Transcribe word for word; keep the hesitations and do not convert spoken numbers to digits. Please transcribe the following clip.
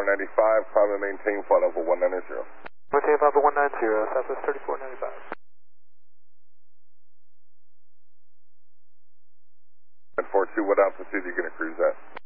thirty-four ninety-five, climb and maintain flight level one ninety. Maintain flight level one ninety, Southwest thirty-four ninety-five. And four two, what altitude are you going to cruise at?